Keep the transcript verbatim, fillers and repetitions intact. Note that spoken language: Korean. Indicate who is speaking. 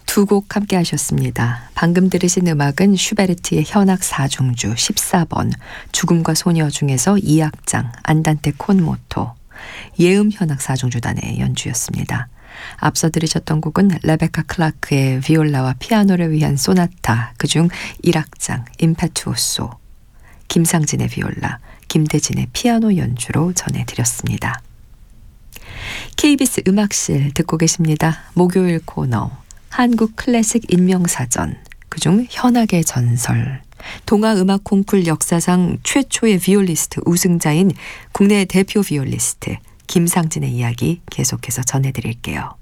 Speaker 1: 두 곡 함께 하셨습니다. 방금 들으신 음악은 슈베르트의 현악 사중주 십사 번, 죽음과 소녀 중에서 이 악장 안단테 콘 모토, 예음 현악 사중주단의 연주였습니다. 앞서 들으셨던 곡은 레베카 클라크의 비올라와 피아노를 위한 소나타, 그중 일 악장 임페투오소, 김상진의 비올라, 김대진의 피아노 연주로 전해드렸습니다. 케이비에스 음악실 듣고 계십니다. 목요일 코너 한국 클래식 인명사전, 그중 현악의 전설, 동아음악 콩쿨 역사상 최초의 비올리스트 우승자인 국내 대표 비올리스트 김상진의 이야기 계속해서 전해드릴게요.